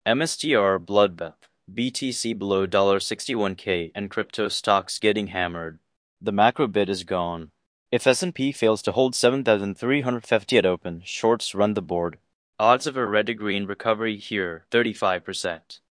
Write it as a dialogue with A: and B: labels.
A: MSTR bloodbath, BTC below $61K and crypto stocks getting hammered. The macro bid is gone. If S&P fails to hold 7,350 at open, shorts run the board. Odds of a red to green recovery here, 35%.